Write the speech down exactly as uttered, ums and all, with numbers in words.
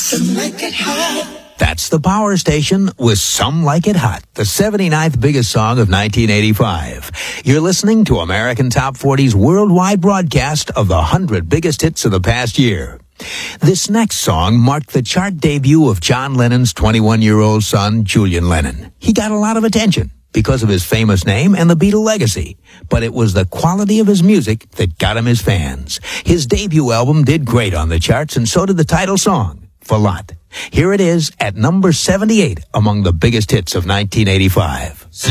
Some like it hot. That's the Power Station with Some Like It Hot, the seventy-ninth biggest song of nineteen eighty-five. You're listening to American Top forty's worldwide broadcast of the one hundred biggest hits of the past year. This next song marked the chart debut of John Lennon's twenty-one-year-old son, Julian Lennon. He got a lot of attention because of his famous name and the Beatle legacy, but it was the quality of his music that got him his fans. His debut album did great on the charts, and so did the title song, Falat. Here it is at number seventy-eight among the biggest hits of nineteen eighty-five.